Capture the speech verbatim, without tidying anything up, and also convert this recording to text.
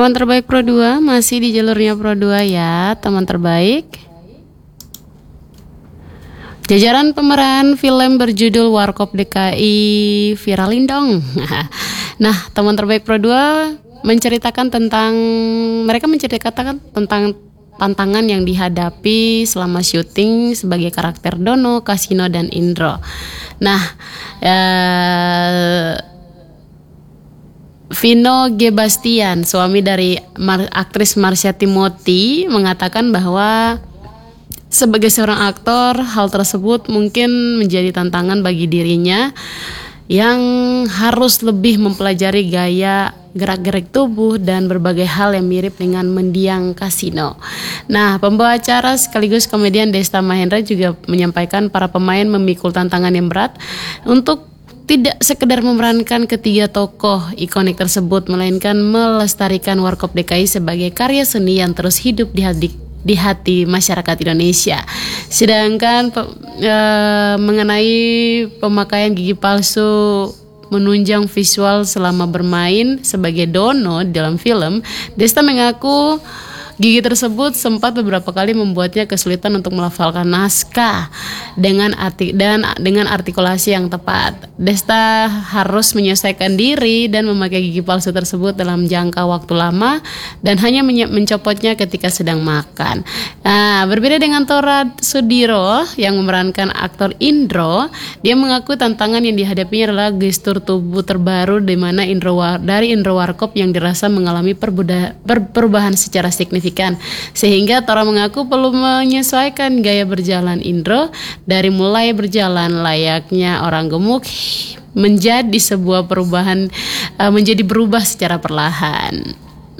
Teman terbaik Pro dua, masih di jalurnya Pro dua ya, teman terbaik. Jajaran pemeran film berjudul Warkop D K I viralin dong. Nah, teman terbaik Pro dua menceritakan tentang mereka menceritakan tentang tantangan yang dihadapi selama syuting sebagai karakter Dono, Kasino, dan Indro. Nah, eh, Vino G. Bastian, suami dari Mar- aktris Marsha Timothy, mengatakan bahwa sebagai seorang aktor, hal tersebut mungkin menjadi tantangan bagi dirinya yang harus lebih mempelajari gaya gerak-gerik tubuh dan berbagai hal yang mirip dengan mendiang Kasino. Nah, pembawa acara sekaligus komedian Desta Mahendra juga menyampaikan para pemain memikul tantangan yang berat untuk tidak sekedar memerankan ketiga tokoh ikonik tersebut, melainkan melestarikan Warkop D K I sebagai karya seni yang terus hidup di hati, di hati masyarakat Indonesia. Sedangkan pe, e, mengenai pemakaian gigi palsu menunjang visual selama bermain sebagai Dono dalam film, Desta mengaku gigi tersebut sempat beberapa kali membuatnya kesulitan untuk melafalkan naskah dengan arti dan dengan artikulasi yang tepat. Desta harus menyelesaikan diri dan memakai gigi palsu tersebut dalam jangka waktu lama dan hanya mencopotnya ketika sedang makan. Nah, berbeda dengan Tora Sudiro yang memerankan aktor Indro, dia mengaku tantangan yang dihadapinya adalah gestur tubuh terbaru di mana Indro dari Indro Warkop yang dirasa mengalami perbuda, per, perubahan secara signifikan. Sehingga Tora mengaku perlu menyesuaikan gaya berjalan Indro dari mulai berjalan layaknya orang gemuk menjadi sebuah perubahan uh, menjadi berubah secara perlahan.